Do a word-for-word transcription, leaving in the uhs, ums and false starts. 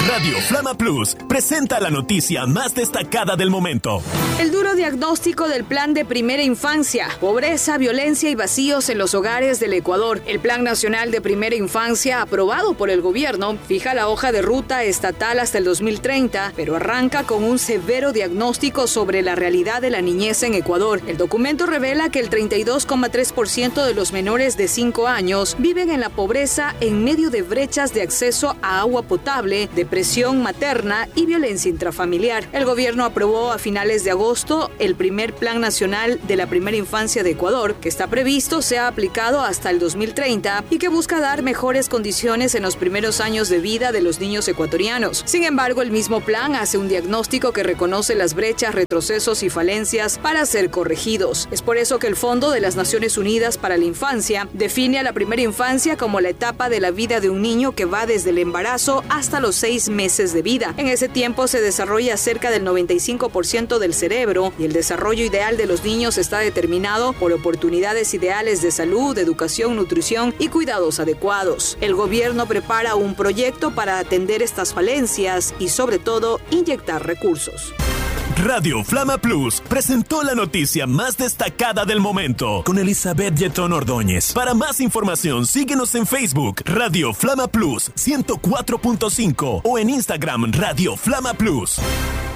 Radio Flama Plus presenta la noticia más destacada del momento. El duro diagnóstico del Plan de Primera Infancia, pobreza, violencia y vacíos en los hogares del Ecuador. El Plan Nacional de Primera Infancia, aprobado por el gobierno, fija la hoja de ruta estatal hasta el dos mil treinta, pero arranca con un severo diagnóstico sobre la realidad de la niñez en Ecuador. El documento revela que el treinta y dos coma tres por ciento de los menores de cinco años viven en la pobreza en medio de brechas de acceso a agua potable, depresión materna y violencia intrafamiliar. El gobierno aprobó a finales de agosto el primer Plan Nacional de la Primera Infancia de Ecuador, que está previsto sea aplicado hasta el dos mil treinta y que busca dar mejores condiciones en los primeros años de vida de los niños ecuatorianos. Sin embargo, el mismo plan hace un diagnóstico que reconoce las brechas, retrocesos y falencias para ser corregidos. Es por eso que el Fondo de las Naciones Unidas para la Infancia define a la primera infancia como la etapa de la vida de un niño que va desde el embarazo hasta los seis meses de vida. En ese tiempo se desarrolla cerca del noventa y cinco por ciento del cerebro y el desarrollo ideal de los niños está determinado por oportunidades ideales de salud, educación, nutrición y cuidados adecuados. El gobierno prepara un proyecto para atender estas falencias y, sobre todo, inyectar recursos. Radio Flama Plus presentó la noticia más destacada del momento con Elizabeth Yetón Ordóñez. Para más información, síguenos en Facebook Radio Flama Plus ciento cuatro punto cinco o en Instagram Radio Flama Plus.